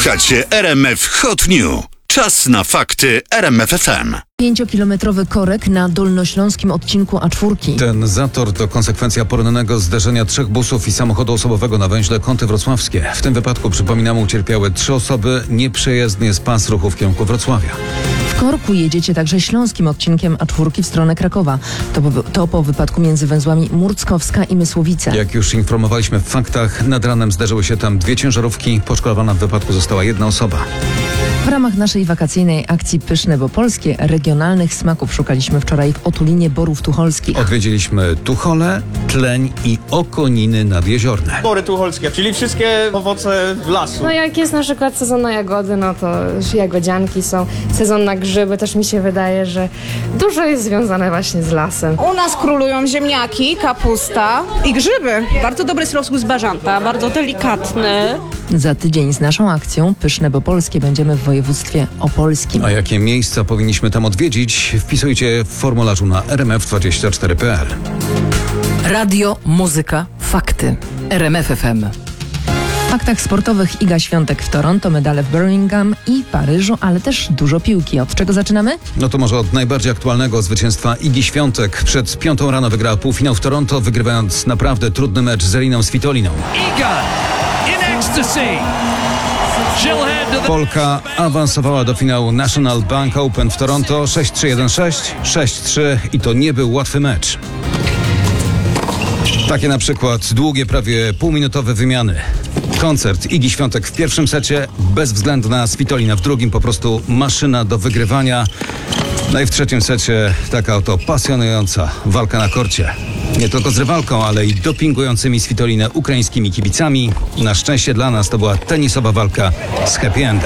Słuchacie RMF Hot News. Czas na fakty RMF FM. 5-kilometrowy korek na dolnośląskim odcinku A4. Ten zator to konsekwencja porannego zderzenia 3 busów i samochodu osobowego na węźle Kąty Wrocławskie. W tym wypadku, przypominamy, ucierpiały 3 osoby. Nieprzejezdny jest pas ruchu w kierunku Wrocławia. W korku jedziecie także śląskim odcinkiem A4 w stronę Krakowa. To po wypadku między węzłami Murckowska i Mysłowice. Jak już informowaliśmy w faktach, nad ranem zdarzyły się tam 2 ciężarówki. Poszkodowana w wypadku została 1 osoba. W ramach naszej wakacyjnej akcji Pyszne bo Polskie regionalnych smaków szukaliśmy wczoraj w Otulinie Borów Tucholskich. Odwiedziliśmy Tuchole, Tleń i Okoniny nadjeziorne. Bory tucholskie, czyli wszystkie owoce w lasu. No jak jest na przykład sezon na jagody, no to jagodzianki są, sezon na grzyby, też mi się wydaje, że dużo jest związane właśnie z lasem. U nas królują ziemniaki, kapusta i grzyby. Bardzo dobry syrop z bażanta, bardzo delikatny. Za tydzień z naszą akcją Pyszne bo Polskie będziemy w województwie opolskim. A jakie miejsca powinniśmy tam odwiedzić? Wpisujcie w formularzu na rmf24.pl. Radio, muzyka, fakty. RMF FM. W faktach sportowych Iga Świątek w Toronto, medale w Birmingham i Paryżu, ale też dużo piłki. Od czego zaczynamy? No to może od najbardziej aktualnego zwycięstwa Igi Świątek. Przed 5 rano wygrała półfinał w Toronto, wygrywając naprawdę trudny mecz z Eliną Svitoliną. Iga in ecstasy. Polka awansowała do finału National Bank Open w Toronto 6-3-1-6, 6-3 i to nie był łatwy mecz. Takie na przykład długie, prawie półminutowe wymiany. Koncert Igi Świątek w pierwszym secie, bez względu na Svitolinę w drugim, po prostu maszyna do wygrywania. No i w trzecim secie taka oto pasjonująca walka na korcie. Nie tylko z rywalką, ale i dopingującymi Svitolinę ukraińskimi kibicami. Na szczęście dla nas to była tenisowa walka z happy endem.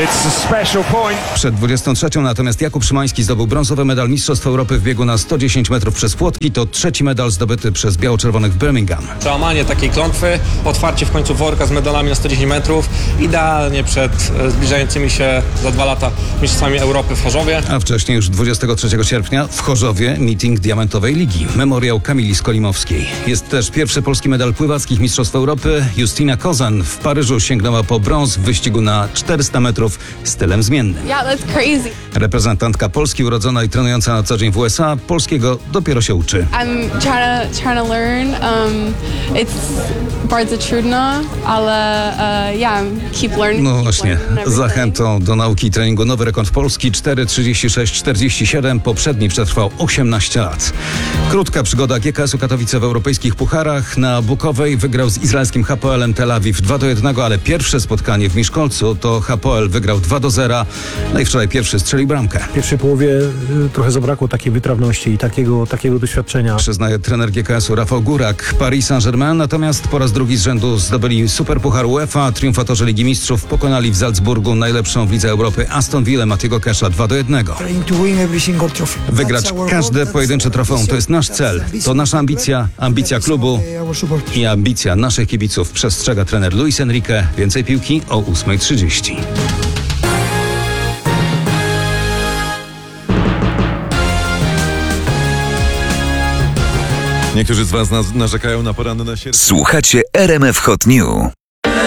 Przed 23 natomiast Jakub Szymański zdobył brązowy medal Mistrzostw Europy w biegu na 110 metrów przez płotki. To 3. medal zdobyty przez biało-czerwonych w Birmingham. Załamanie takiej klątwy, otwarcie w końcu worka z medalami na 110 metrów, idealnie przed zbliżającymi się za 2 lata Mistrzostwami Europy w Chorzowie. A wcześniej już 23 sierpnia w Chorzowie meeting Diamentowej Ligi. Memoriał Kamili Skolimowskiej. Jest też pierwszy polski medal pływackich Mistrzostw Europy. Justyna Kozan w Paryżu sięgnęła po brąz w wyścigu na 400 metrów stylem zmiennym. Yeah, that's crazy. Reprezentantka Polski, urodzona i trenująca na co dzień w USA, polskiego dopiero się uczy. I'm trying to learn. It's bardzo trudno, ale keep learning. No właśnie, zachętą do nauki i treningu nowy rekord Polski 4:36:47. Poprzedni przetrwał 18 lat. Krótka przygoda GKS-u Katowice w europejskich pucharach. Na Bukowej wygrał z izraelskim Hapoelem Tel Awiw 2-1, ale pierwsze spotkanie w Miszkolcu to Hapoel wygrał 2-0. No i wczoraj pierwszy strzelił bramkę. W pierwszej połowie trochę zabrakło takiej wytrawności i takiego doświadczenia. Przyznaje trener GKS-u Rafał Górak. Paris Saint-Germain natomiast po raz drugi z rzędu zdobyli Superpuchar UEFA. Triumfatorzy Ligi Mistrzów pokonali w Salzburgu najlepszą w Lidze Europy Aston Villę Matiego Kesha 2-1. Wygrać każde pojedyncze trofeum to jest nasz cel. To nasza ambicja, ambicja klubu i ambicja naszych kibiców, przestrzega trener Luis Enrique. Więcej piłki o 8:30. Niektórzy z Was narzekają na poranne sierść. Słuchacie RMF Hot News.